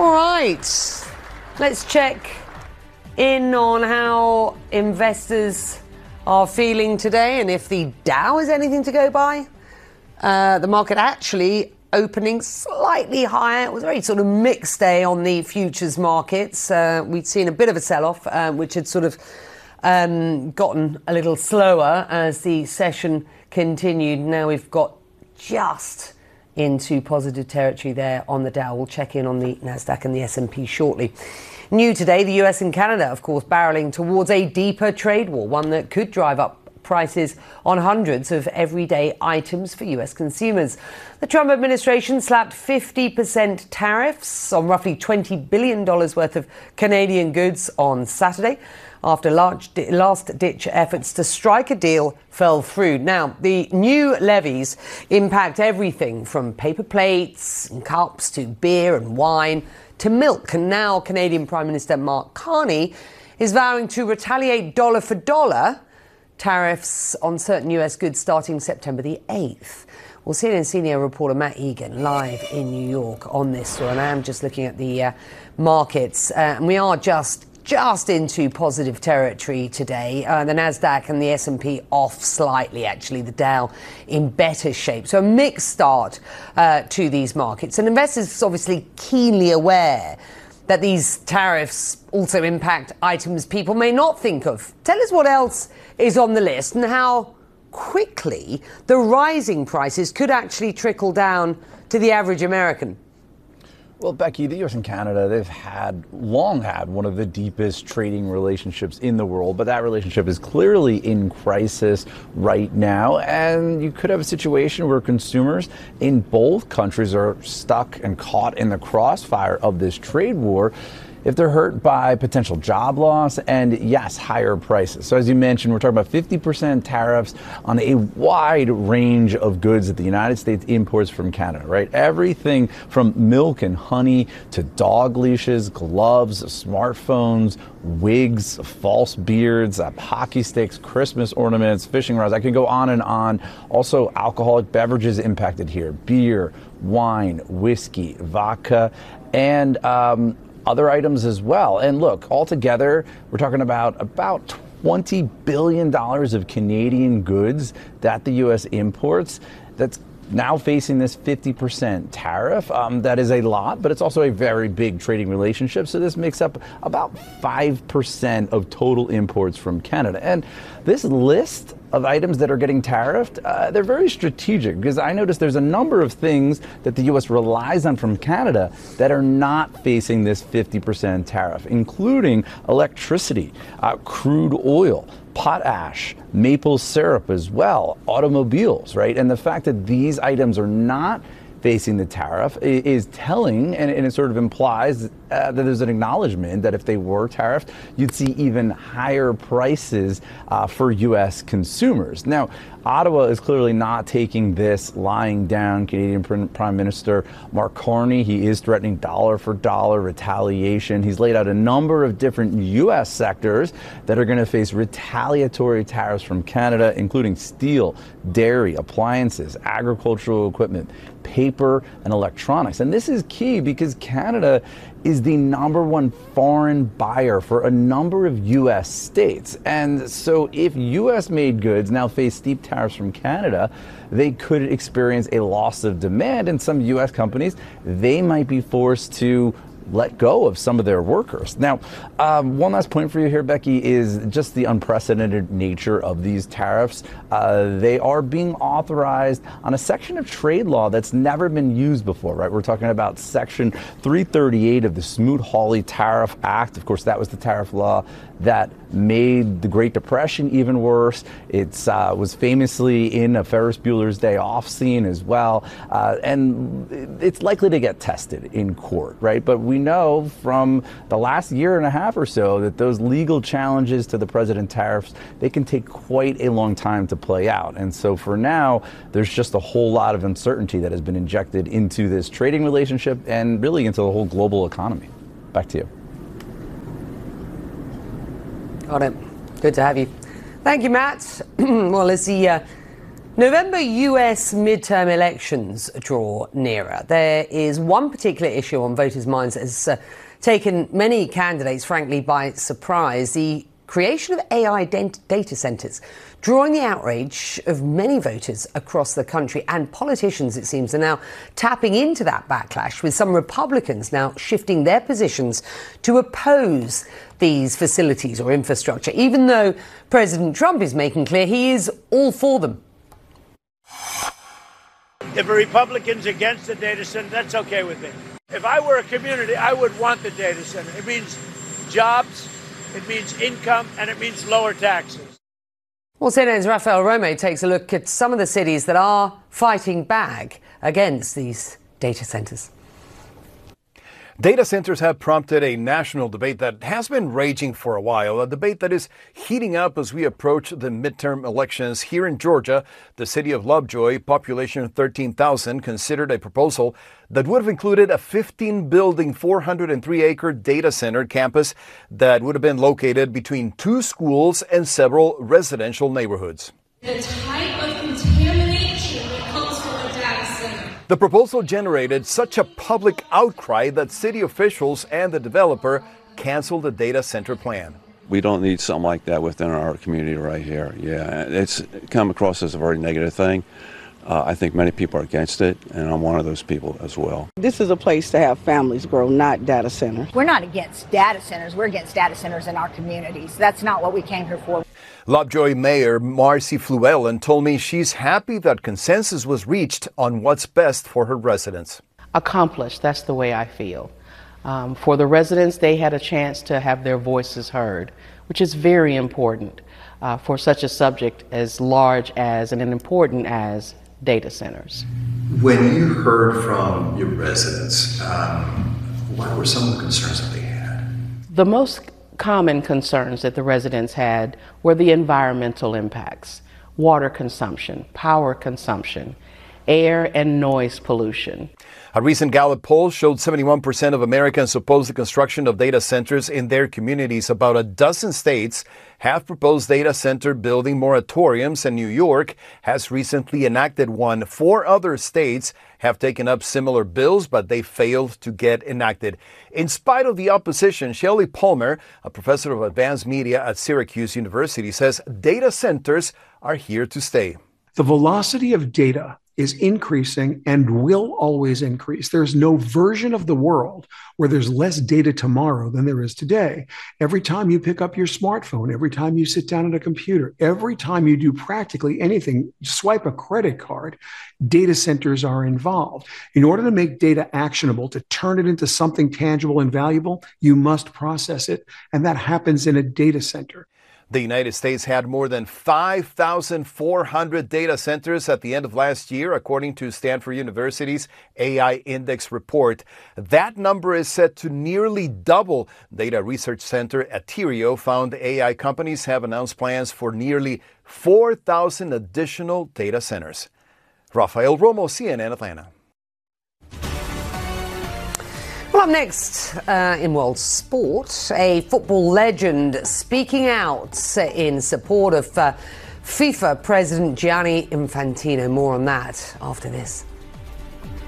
All right, let's check in on how investors are feeling today and if the Dow is anything to go by. The market actually opening slightly higher. It was a very sort of mixed day on the futures markets. We'd seen a bit of a sell-off, which had sort of gotten a little slower as the session continued. Now we've got just into positive territory there on the Dow. We'll check in on the Nasdaq and the S&P shortly. New today, the US and Canada, of course, barreling towards a deeper trade war, one that could drive up prices on hundreds of everyday items for US consumers. The Trump administration slapped 50% tariffs on roughly $20 billion worth of Canadian goods on Saturday, after last-ditch efforts to strike a deal fell through. Now, the new levies impact everything from paper plates and cups to beer and wine to milk. And now Canadian Prime Minister Mark Carney is vowing to retaliate dollar for dollar tariffs on certain US goods starting September the 8th. Well, CNN senior reporter Matt Egan live in New York on this story. And I am just looking at the markets, and we are just into positive territory today. The Nasdaq and the S&P off slightly, actually. The Dow in better shape. So a mixed start to these markets. And investors are obviously keenly aware that these tariffs also impact items people may not think of. Tell us what else is on the list and how quickly the rising prices could actually trickle down to the average American. Well, Becky, the U.S. and Canada, they've long had one of the deepest trading relationships in the world, but that relationship is clearly in crisis right now. And you could have a situation where consumers in both countries are stuck and caught in the crossfire of this trade war if they're hurt by potential job loss and, yes, higher prices. So as you mentioned, we're talking about 50% tariffs on a wide range of goods that the United States imports from Canada, right? Everything from milk and honey to dog leashes, gloves, smartphones, wigs, false beards, hockey sticks, Christmas ornaments, fishing rods. I could go on and on. Also, alcoholic beverages impacted here. Beer, wine, whiskey, vodka, and other items as well. And look, altogether, we're talking about $20 billion of Canadian goods that the U.S. imports that's now facing this 50% tariff. That is a lot, but it's also a very big trading relationship. So this makes up about 5% of total imports from Canada. And this list of items that are getting tariffed, they're very strategic because I noticed there's a number of things that the U.S. relies on from Canada that are not facing this 50% tariff, including electricity, crude oil, potash, maple syrup as well, automobiles, right? And the fact that these items are not facing the tariff is telling, and it sort of implies that there's an acknowledgement that if they were tariffed, you'd see even higher prices for U.S. consumers. Now, Ottawa is clearly not taking this lying down. Canadian Prime Minister Mark Carney, he is threatening dollar for dollar retaliation. He's laid out a number of different U.S. sectors that are going to face retaliatory tariffs from Canada, including steel, dairy, appliances, agricultural equipment, paper, and electronics. And this is key because Canada is the number one foreign buyer for a number of U.S. states. And so if U.S. made goods now face steep tariffs from Canada, they could experience a loss of demand. And some U.S. companies, they might be forced to let go of some of their workers. Now, one last point for you here, Becky, is just the unprecedented nature of these tariffs. They are being authorized on a section of trade law that's never been used before, right? We're talking about Section 338 of the Smoot-Hawley Tariff Act. Of course, that was the tariff law that made the Great Depression even worse. It was famously in a Ferris Bueller's Day Off scene as well. And it's likely to get tested in court, right? But we know from the last year and a half or so that those legal challenges to the president tariffs, they can take quite a long time to play out. And so for now, there's just a whole lot of uncertainty that has been injected into this trading relationship and really into the whole global economy. Back to you. Got it. Good to have you. Thank you, Matt. Well, as the November US midterm elections draw nearer. There is one particular issue on voters' minds that has taken many candidates, frankly, by surprise: the creation of AI data centres, drawing the outrage of many voters across the country. And politicians, it seems, are now tapping into that backlash, with some Republicans now shifting their positions to oppose these facilities or infrastructure, even though President Trump is making clear he is all for them. If a Republican's against the data center, that's okay with me. If I were a community, I would want the data center. It means jobs, it means income, and it means lower taxes. Well, CNN's Rafael Romo takes a look at some of the cities that are fighting back against these data centers. Data centers have prompted a national debate that has been raging for a while, a debate that is heating up as we approach the midterm elections. Here in Georgia, the city of Lovejoy, population 13,000, considered a proposal that would have included a 15-building, 403-acre data center campus that would have been located between two schools and several residential neighborhoods. The type of contamination that comes from a data center. The proposal generated such a public outcry that city officials and the developer canceled the data center plan. We don't need something like that within our community right here. Yeah, it's come across as a very negative thing. I think many people are against it, and I'm one of those people as well. This is a place to have families grow, not data centers. We're not against data centers. We're against data centers in our communities. That's not what we came here for. Lovejoy Mayor Marcy Fluellen told me she's happy that consensus was reached on what's best for her residents. Accomplished, that's the way I feel. For the residents, they had a chance to have their voices heard, which is very important for such a subject as large as and important as data centers. When you heard from your residents, what were some of the concerns that they had? The most common concerns that the residents had were the environmental impacts, water consumption, power consumption, air and noise pollution. A recent Gallup poll showed 71% of Americans oppose the construction of data centers in their communities. About a dozen states have proposed data center building moratoriums, and New York has recently enacted one. 4 other states have taken up similar bills, but they failed to get enacted. In spite of the opposition, Shelley Palmer, a professor of advanced media at Syracuse University, says data centers are here to stay. The velocity of data is increasing and will always increase. There's no version of the world where there's less data tomorrow than there is today. Every time you pick up your smartphone, every time you sit down at a computer, every time you do practically anything, swipe a credit card, data centers are involved. In order to make data actionable, to turn it into something tangible and valuable, you must process it, and that happens in a data center. The United States had more than 5,400 data centers at the end of last year, according to Stanford University's AI Index report. That number is set to nearly double. Data research center Aterio found AI companies have announced plans for nearly 4,000 additional data centers. Rafael Romo, CNN Atlanta. Well, up next in world sport, a football legend speaking out in support of FIFA President Gianni Infantino. More on that after this.